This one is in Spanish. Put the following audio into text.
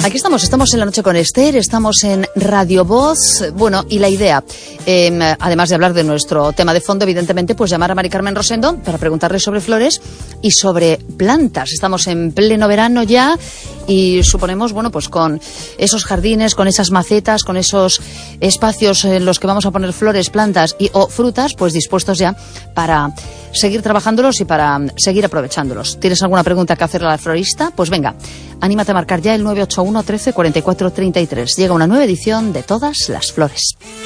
Aquí estamos en La Noche con Esther, estamos en Radio Voz. Bueno, y la idea, además de hablar de nuestro tema de fondo, evidentemente, pues llamar a Mari Carmen Rosendo para preguntarle sobre flores y sobre plantas. Estamos en pleno verano ya y suponemos, bueno, pues con esos jardines, con esas macetas, con esos espacios en los que vamos a poner flores, plantas o frutas, pues dispuestos ya para seguir trabajándolos y para seguir aprovechándolos. ¿Tienes alguna pregunta que hacerle al florista? Pues venga, anímate a marcar ya el 981 13 44 33. Llega una nueva edición de Todas las Flores.